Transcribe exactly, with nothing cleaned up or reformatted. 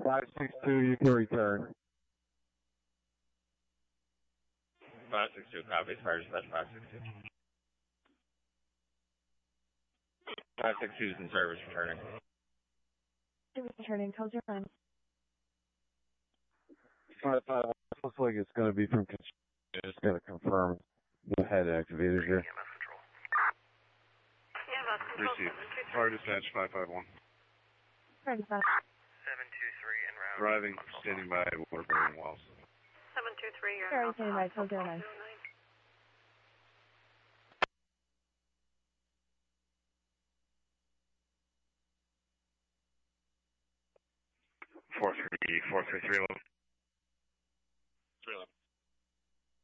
five six two, you can return. five six two, copy. Fire dispatch five six two. five six two is in service, returning. Service returning, call zero nine. five five one, looks like it's going to be from construction. Just got to confirm the head activated here. Receive. Fire dispatch five five one. Fire dispatch. seven two three en route. Driving, standing by, water burning walls. seven two three, you're Sorry, standing by, call zero nine. four three, four three three,